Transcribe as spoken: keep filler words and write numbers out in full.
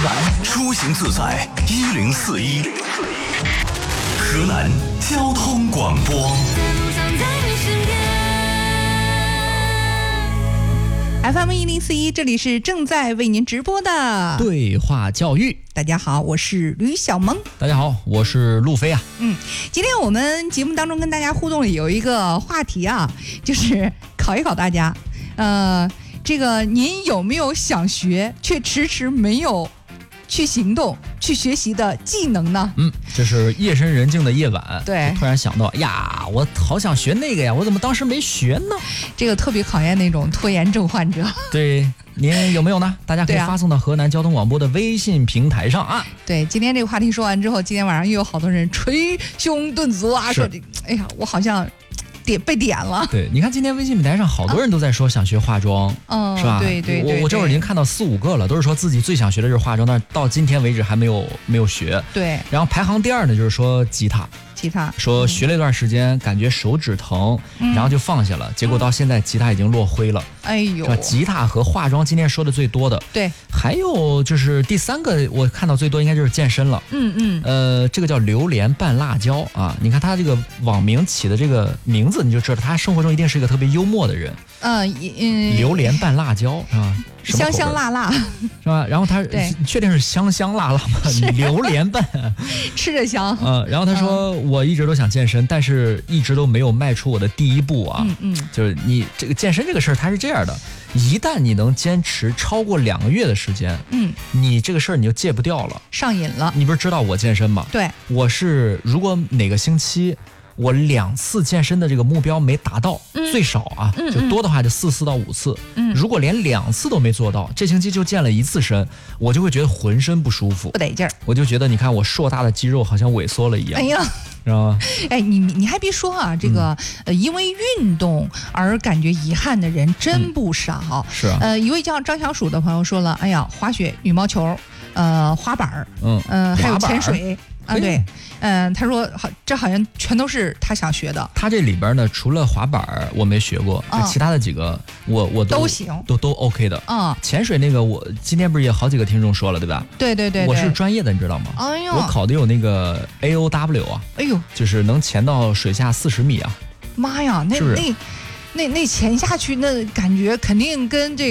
出行自在一零四一，河南交通广播。 F M 一零四一，这里是正在为您直播的对话教育。 大家好，我是吕小萌。 大家好，我是路飞啊。 嗯，今天我们节目当中跟大家互动里有一个话题啊，就是考一考大家，呃，这个您有没有想学却迟迟没有去行动、去学习的技能呢？ 嗯，这是夜深人静的夜晚， 对， 突然想到呀，我好想学那个呀，我怎么当时没学呢？ 这个特别考验那种拖延症患者。 对，您有没有呢？大家可以发送到河南交通广播的微信平台上啊。 对，今天这个话题说完之后，今天晚上又有好多人捶胸顿足啊，说这，哎呀，我好像点被点了。 对，你看今天微信平台上好多人都在说想学化妆， 嗯， 是吧？ 对对对， 我我这会儿已经看到四五个了，都是说自己最想学的就是化妆，但是到今天为止还没有没有学。 对， 然后排行第二呢就是说吉他。 吉他说学了一段时间，感觉手指疼， 嗯、 然后就放下了，结果到现在吉他已经落灰了。 哎呦， 吉他和化妆今天说的最多的， 对， 还有就是第三个我看到最多应该就是健身了。 嗯嗯， 呃，这个叫榴莲拌辣椒啊，你看他这个网名起的这个名字，你就知道他生活中一定是一个特别幽默的人。 嗯嗯， 榴莲拌辣椒是吧？ 香香辣辣是吧？然后他确定是香香辣辣吗？榴莲拌， 吃着香。 嗯，然后他说、嗯、我一直都想健身，但是一直都没有迈出我的第一步啊。 嗯嗯， 就是你这个健身这个事儿，它是这样的，一旦你能坚持超过两个月的时间， 嗯， 你这个事儿你就戒不掉了， 上瘾了。 你不是知道我健身吗？ 对， 我是如果哪个星期我两次健身的这个目标没达到，嗯、最少啊、嗯，就多的话就四次到五次。嗯，如果连两次都没做到，这星期就健了一次身，我就会觉得浑身不舒服， 不得劲儿。 我就觉得，你看我硕大的肌肉好像萎缩了一样。 哎呀， 知道吗？ 哎，你你还别说啊，这个、嗯、呃，因为运动而感觉遗憾的人真不少。 嗯、是啊。 呃，一位叫张小鼠的朋友说了，哎呀，滑雪、羽毛球，呃，滑板，嗯嗯、呃，还有潜水。啊，对，嗯，他说好，这好像全都是他想学的。 他这里边呢，除了滑板我没学过，嗯、其他的几个我我都都行， 都都 OK 的。 嗯， 潜水那个我今天不是也好几个听众说了，对吧？ 对对 对, 对， 我是专业的，你知道吗？ 哎呦， 我考的有那个 A O W 啊， 哎呦， 就是能潜到水下四十米啊。 妈呀，那是不是那那那潜下去，那感觉肯定跟这。